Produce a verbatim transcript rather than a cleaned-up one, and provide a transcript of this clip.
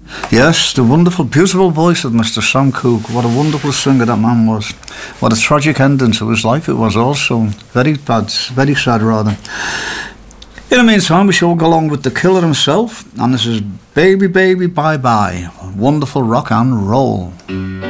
Yes, the wonderful, beautiful voice of Mister Sam Cooke. What a wonderful singer that man was. What a tragic ending to his life it was also. Very bad, very sad rather. In the meantime, we shall go along with the killer himself, and this is Baby Baby Bye Bye. Wonderful rock and roll.